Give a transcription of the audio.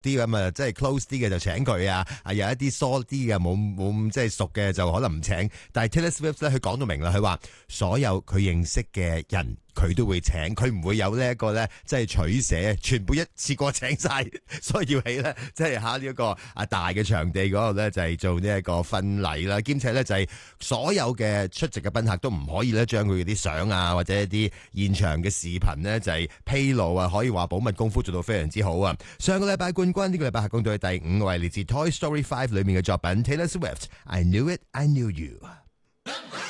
啲咁啊，即係 close 啲嘅就請佢啊，有一啲疏啲嘅冇咁即係熟嘅就可能唔請。但係 Taylor Swift 咧，佢講到明啦，佢話所有佢認識嘅人佢都會請，佢唔會有呢一個咧即係取捨，全部一次過請晒，所以要起咧即係呢一個大嘅場地嗰度咧就係做呢一個婚禮啦，兼且咧就係所有嘅出席嘅賓客都唔可以咧將佢啲相啊或者一啲現場嘅視頻咧就係披露啊，可以話保密功夫做到非常之好啊！上個禮拜冠軍，呢個禮拜客工隊第5位嚟自 Toy Story 5裏面嘅作品 Taylor Swift I Knew It I Knew You。